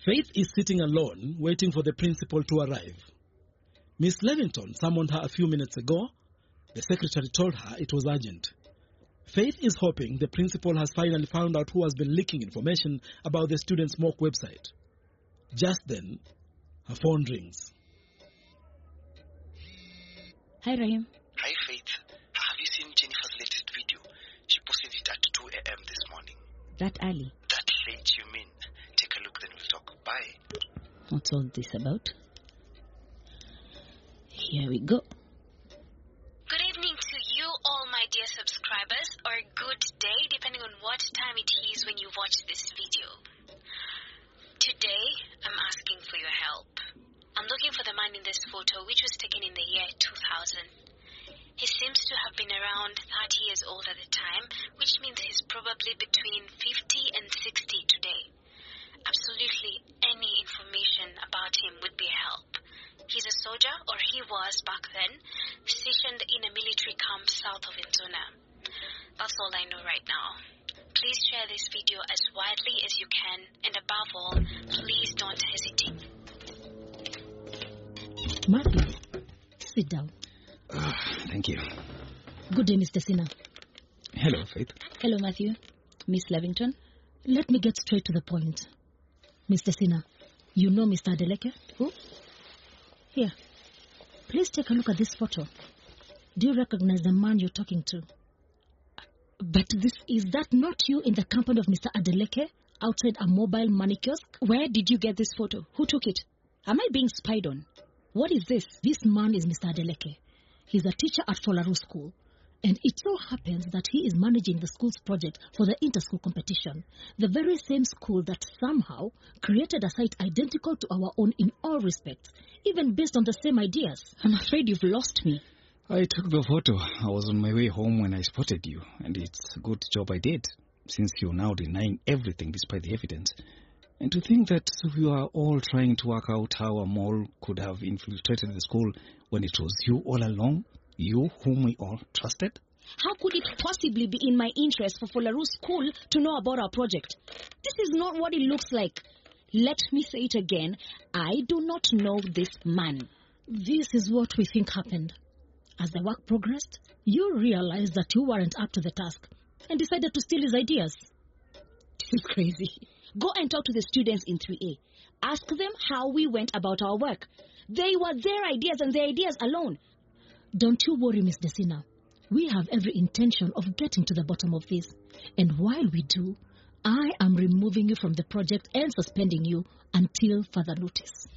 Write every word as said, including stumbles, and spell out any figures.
Faith is sitting alone, waiting for the principal to arrive. Miss Levington summoned her a few minutes ago. The secretary told her it was urgent. Faith is hoping the principal has finally found out who has been leaking information about the student's mock website. Just then, her phone rings. Hi, Rahim. Hi, Faith. Have you seen Jennifer's latest video? She posted it at two a.m. this morning. That early? That late, you mean? Take a look, then we'll talk. Bye. What's all this about? Here we go. Good evening to you all, my dear subscribers, or good day, depending on what time it is when you watch this video. Today, I'm asking for your help. I'm looking for the man in this photo, which was taken in the year two thousand. He seems to have been around thirty years old at the time, which means he's probably between fifty and sixty today. Absolutely any information about him would be a help. He's a soldier, or he was back then, stationed in a military camp south of Nzuna. That's all I know right now. Please share this video as widely as you can, and above all, please don't hesitate. Matthew, sit down. Uh, thank you. Good day, Mister Sinha. Hello, Faith. Hello, Matthew. Miss Levington. Let me get straight to the point. Mister Sinha, you know Mister Adeleke? Who? Here. Please take a look at this photo. Do you recognize the man you're talking to? But this is that not you in the company of Mister Adeleke outside a mobile money kiosk? Where did you get this photo? Who took it? Am I being spied on? What is this? This man is Mister Adeleke. He's a teacher at Folaru School. And it so happens that he is managing the school's project for the inter-school competition. The very same school that somehow created a site identical to our own in all respects, even based on the same ideas. I'm afraid you've lost me. I took the photo. I was on my way home when I spotted you, and it's a good job I did, since you're now denying everything despite the evidence. And to think that we are all trying to work out how a mole could have infiltrated the school when it was you all along, you whom we all trusted? How could it possibly be in my interest for Folaru School to know about our project? This is not what it looks like. Let me say it again. I do not know this man. This is what we think happened. As the work progressed, you realized that you weren't up to the task and decided to steal his ideas. This is crazy. Go and talk to the students in three A. Ask them how we went about our work. They were their ideas and their ideas alone. Don't you worry, Miss Sinha. We have every intention of getting to the bottom of this. And while we do, I am removing you from the project and suspending you until further notice.